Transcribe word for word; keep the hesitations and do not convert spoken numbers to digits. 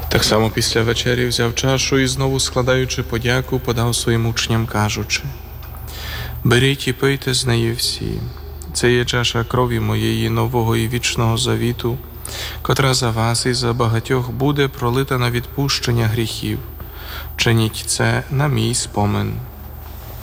Так само після вечері взяв чашу і знову, складаючи подяку, подав своїм учням, кажучи: «Беріть і пийте з неї всі. Це є чаша крові моєї нового і вічного завіту, котра за вас і за багатьох буде пролита на відпущення гріхів. Чиніть це на мій спомин».